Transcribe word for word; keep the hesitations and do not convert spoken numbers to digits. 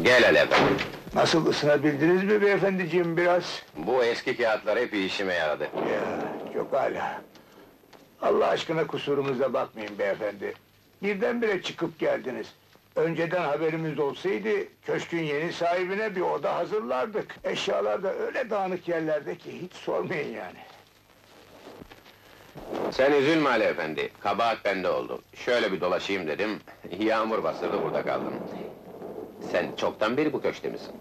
Gel Ali efendi. Nasıl ısınabildiniz mi beyefendiciğim biraz? Bu eski kağıtlar hep işime yaradı. Ya, çok âlâ. Allah aşkına kusurumuza bakmayın beyefendi. Birdenbire çıkıp geldiniz. Önceden haberimiz olsaydı, köşkün yeni sahibine bir oda hazırlardık. Eşyalar da öyle dağınık yerlerde ki, hiç sormayın yani. Sen üzülme Ali efendi, kabahat bende oldu. Şöyle bir dolaşayım dedim, yağmur bastırdı burada kaldım. Sen çoktan beri bu köşkte misin?